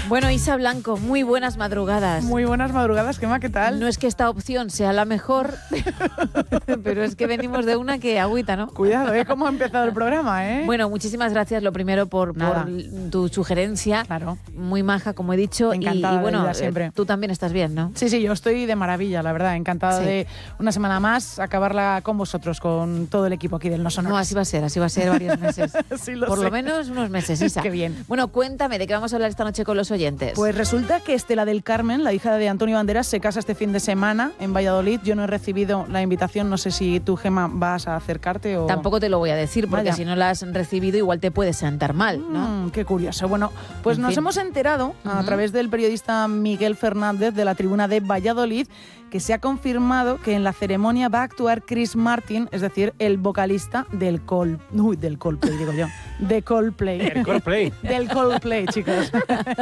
Bueno, Isa Blanco, muy buenas madrugadas. Muy buenas madrugadas, Gemma, ¿qué tal? No es que esta opción sea la mejor, pero es que venimos de una que agüita, ¿no? Cuidado, cómo ha empezado el programa, ¿eh? Bueno, muchísimas gracias, lo primero, por tu sugerencia. Claro. Muy maja, como he dicho. Encantada y bueno, de vida siempre. Tú también estás bien, ¿no? Sí, yo estoy de maravilla, la verdad. Encantada de una semana más acabarla con vosotros, con todo el equipo aquí del No Sonoras. No, así va a ser varios meses. Sí, por lo menos unos meses, Isa. Qué bien. Bueno, cuéntame, ¿de qué vamos a hablar esta noche con los oyentes? Pues resulta que Estela del Carmen, la hija de Antonio Banderas, se casa este fin de semana en Valladolid. Yo no he recibido la invitación, no sé si tú, Gemma, vas a acercarte o... Tampoco te lo voy a decir, porque Vaya. si no la has recibido igual te puedes sentar mal, ¿no? Qué curioso. Bueno, pues nos hemos enterado a través del periodista Miguel Fernández de la Tribuna de Valladolid que se ha confirmado que en la ceremonia va a actuar Chris Martin, es decir, el vocalista del Coldplay, digo yo. De Coldplay. El Coldplay. Del Coldplay, chicos.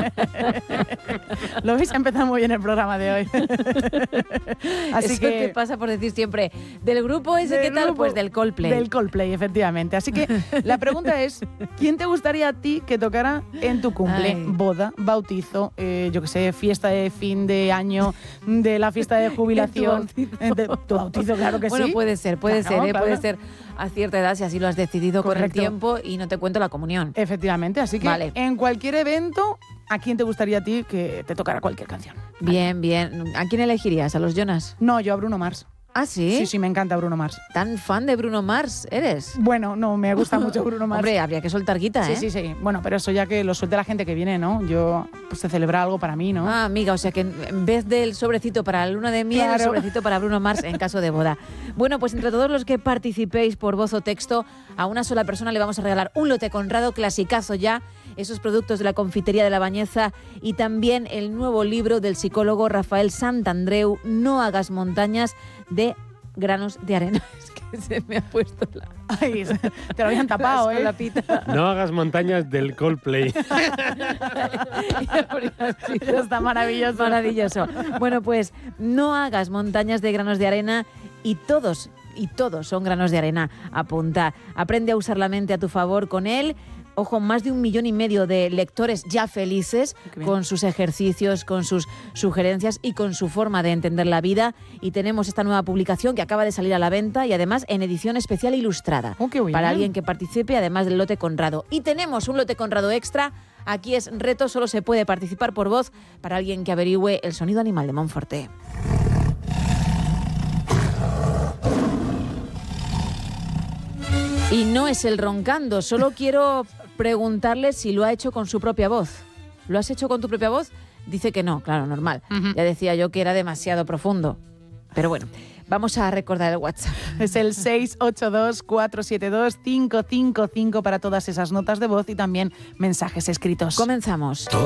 Lo veis, ha empezado muy bien el programa de hoy. Así Eso que te pasa por decir siempre, ¿del grupo ese qué tal? grupo, Pues del Coldplay. Del Coldplay, efectivamente. Así que la pregunta es, ¿quién te gustaría a ti que tocara en tu cumple? Ay. Boda, bautizo, yo qué sé, fiesta de fin de año, de la fiesta de jubilación. Tu bautizo, claro que Bueno, sí. puede ser, Claro, claro. puede ser a cierta edad si así lo has decidido con el Correcto. tiempo y no te cuento la comunión. Efectivamente, así que Vale. en cualquier evento, ¿a quién te gustaría a ti que te tocara cualquier canción? Bien, bien. ¿A quién elegirías? ¿A los Jonas? No, yo a Bruno Mars. ¿Ah, sí? Sí, me encanta Bruno Mars. ¿Tan fan de Bruno Mars eres? Bueno, no, me gusta mucho Bruno Mars. Hombre, habría que soltar guita, ¿eh? Sí. Bueno, pero eso ya que lo suelte la gente que viene, ¿no? Yo, pues se celebra algo para mí, ¿no? Ah, amiga, o sea que en vez del sobrecito para la luna de miel, Claro. el sobrecito para Bruno Mars en caso de boda. Bueno, pues entre todos los que participéis por voz o texto, a una sola persona le vamos a regalar un lote Conrado, clasicazo ya, esos productos de la confitería de La Bañeza y también el nuevo libro del psicólogo Rafael Santandreu, No hagas montañas, de granos de arena. Es que se me ha puesto la... Ay, te lo habían tapado, ¿eh? la pita. No hagas montañas del Coldplay. Está maravilloso. Maravilloso. Bueno, pues no hagas montañas de granos de arena y todos son granos de arena. Apunta. Aprende a usar la mente a tu favor con él. Ojo, más de 1,5 millones de lectores ya felices con sus ejercicios, con sus sugerencias y con su forma de entender la vida. Y tenemos esta nueva publicación que acaba de salir a la venta y además en edición especial ilustrada. Qué bien. Para alguien que participe, además del lote Conrado. Y tenemos un lote Conrado extra. Aquí es reto, solo se puede participar por voz para alguien que averigüe el sonido animal de Monforte. Y no es el roncando, solo quiero preguntarle si lo ha hecho con su propia voz. ¿Lo has hecho con tu propia voz? Dice que no, claro, normal. Ya decía yo que era demasiado profundo. Pero bueno, vamos a recordar el WhatsApp. Es el 682-472-555 para todas esas notas de voz y también mensajes escritos. Comenzamos.